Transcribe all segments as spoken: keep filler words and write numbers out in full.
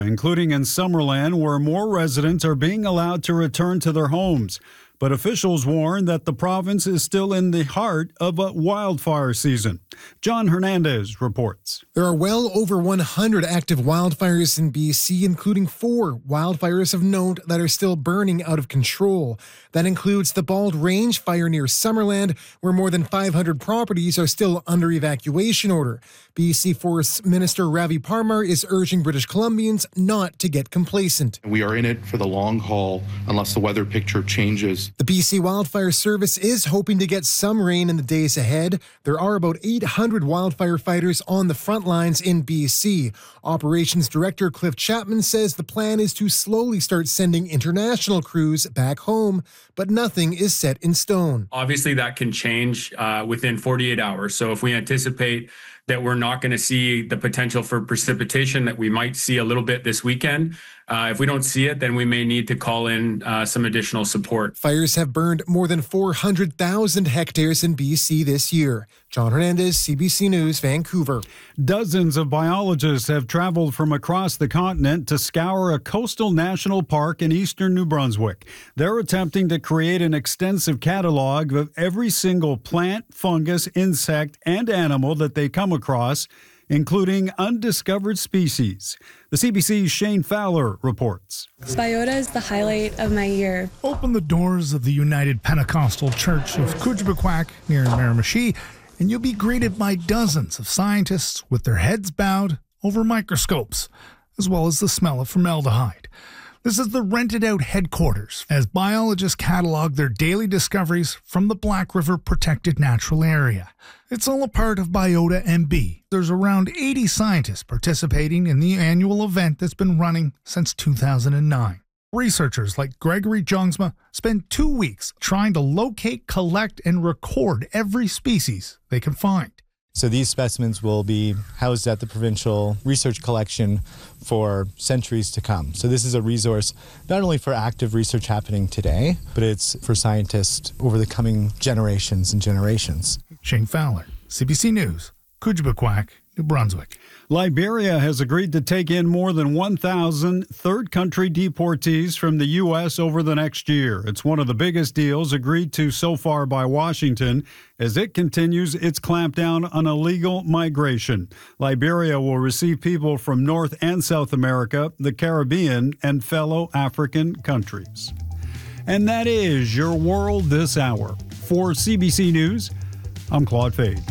including in Summerland, where more residents are being allowed to return to their homes. But officials warn that the province is still in the heart of a wildfire season. John Hernandez reports. There are well over one hundred active wildfires in B C, including four wildfires of note that are still burning out of control. That includes the Bald Range fire near Summerland, where more than five hundred properties are still under evacuation order. B C Forest Minister Ravi Parmar is urging British Columbians not to get complacent. We are in it for the long haul unless the weather picture changes. The B C Wildfire Service is hoping to get some rain in the days ahead. There are about eight hundred wildfire fighters on the front lines in B C. Operations Director Cliff Chapman says the plan is to slowly start sending international crews back home, but nothing is set in stone. Obviously, that can change uh, within forty-eight hours. So if we anticipate that we're not going to see the potential for precipitation that we might see a little bit this weekend, uh, if we don't see it, then we may need to call in uh, some additional support. Fires have burned more than four hundred thousand hectares in B C this year. John Hernandez, C B C News, Vancouver. Dozens of biologists have traveled from across the continent to scour a coastal national park in eastern New Brunswick. They're attempting to create an extensive catalog of every single plant, fungus, insect, and animal that they come across, including undiscovered species. The C B C's Shane Fowler reports. Biota is the highlight of my year. Open the doors of the United Pentecostal Church of Kujbequack near Miramichi, and you'll be greeted by dozens of scientists with their heads bowed over microscopes, as well as the smell of formaldehyde. This is the rented-out headquarters as biologists catalog their daily discoveries from the Black River Protected Natural Area. It's all a part of Biota M B. There's around eighty scientists participating in the annual event that's been running since two thousand nine. Researchers like Gregory Jongsma spend two weeks trying to locate, collect, and record every species they can find. So these specimens will be housed at the provincial research collection for centuries to come. So this is a resource not only for active research happening today, but it's for scientists over the coming generations and generations. Shane Fowler, C B C News, Kujbequack, New Brunswick. Liberia has agreed to take in more than one thousand third country deportees from the U S over the next year. It's one of the biggest deals agreed to so far by Washington as it continues its clampdown on illegal migration. Liberia will receive people from North and South America, the Caribbean, and fellow African countries. And that is your world this hour. For C B C News, I'm Claude Fade.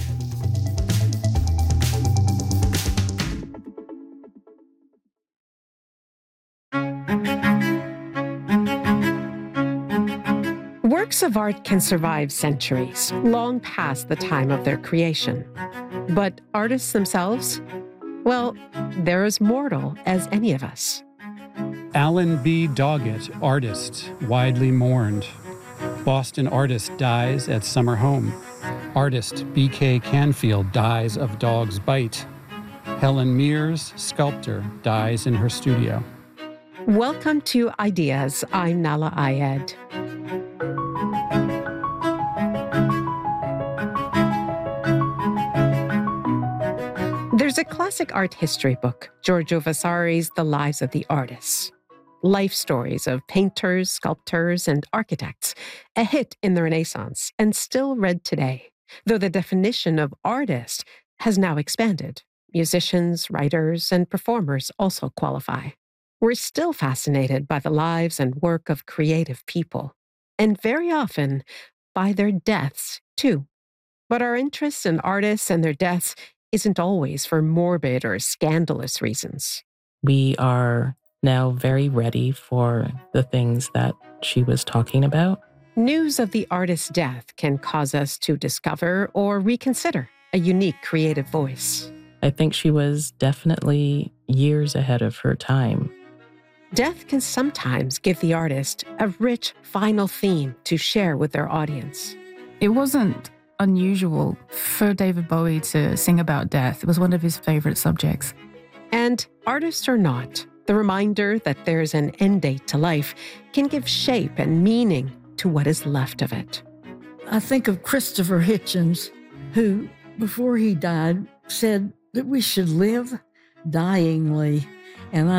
Works of art can survive centuries, long past the time of their creation. But artists themselves? Well, they're as mortal as any of us. Alan B. Doggett, artist, widely mourned. Boston artist dies at summer home. Artist B K Canfield dies of dog's bite. Helen Mears, sculptor, dies in her studio. Welcome to Ideas. I'm Nala Ayed. There's a classic art history book, Giorgio Vasari's The Lives of the Artists. Life stories of painters, sculptors, and architects, a hit in the Renaissance and still read today, though the definition of artist has now expanded. Musicians, writers, and performers also qualify. We're still fascinated by the lives and work of creative people, and very often by their deaths, too. But our interest in artists and their deaths isn't always for morbid or scandalous reasons. We are now very ready for the things that she was talking about. News of the artist's death can cause us to discover or reconsider a unique creative voice. I think she was definitely years ahead of her time. Death can sometimes give the artist a rich final theme to share with their audience. It wasn't unusual for David Bowie to sing about death. It was one of his favorite subjects. And artist or not, the reminder that there's an end date to life can give shape and meaning to what is left of it. I think of Christopher Hitchens, who, before he died, said that we should live dyingly. And I